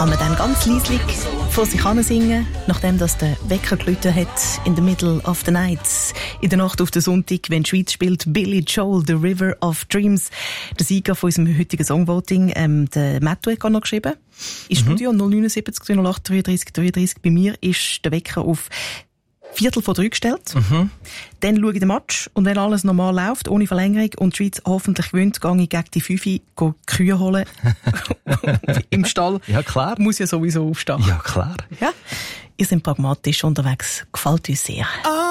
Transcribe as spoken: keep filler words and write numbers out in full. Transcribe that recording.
kann man dann ganz leislich vor sich hin singen, nachdem das der Wecker geläutet hat, in the middle of the night. In der Nacht auf den Sonntag, wenn die Schweiz spielt, Billy Joel, The River of Dreams. Der Sieger von unserem heutigen Songvoting, ähm, der Matthew hat noch geschrieben. Im mhm. Studio null neun sieben null acht dreiunddreißig dreiunddreißig. Bei mir ist der Wecker auf Viertel vor drei gestellt. Mhm. Dann schaue ich den Match und wenn alles normal läuft, ohne Verlängerung und die Schweiz hoffentlich gewinnt, gehe ich gegen die Fünfe Kühe holen. Im Stall. Ja, klar. Muss ja sowieso aufstehen. Ja, klar. Ja. Ihr seid pragmatisch unterwegs. Gefällt uns sehr.